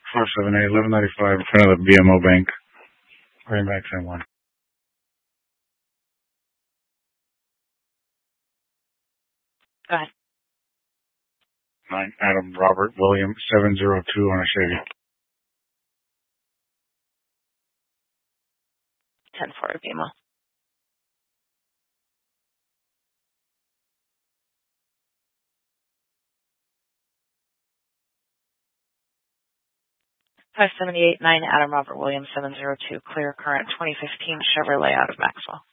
478 1195 in front of the BMO Bank. Right back San Juan. 9 Adam Robert William 702 on a Chevy. 10-4 BMO. Five 78 9 Adam Robert Williams 702 clear current 2015 Chevrolet out of Maxwell.